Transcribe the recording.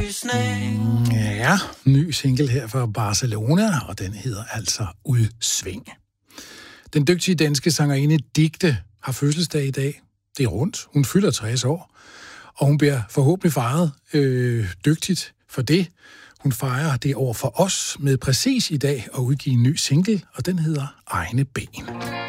lysning. Ja, ny single her fra Barcelona, og den hedder altså Udsving. Den dygtige danske sangerinde Dicte har fødselsdag i dag. Det er rundt. Hun fylder 60 år, og hun bliver forhåbentlig fejret dygtigt for det. Hun fejrer det over for os med præcis i dag at udgive en ny single, og den hedder Egne Ben.